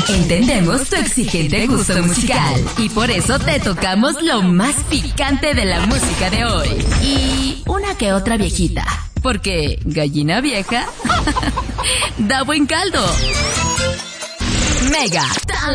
Entendemos tu exigente gusto musical y por eso te tocamos lo más picante de la música de hoy. Y una que otra viejita, porque gallina vieja da buen caldo. Mega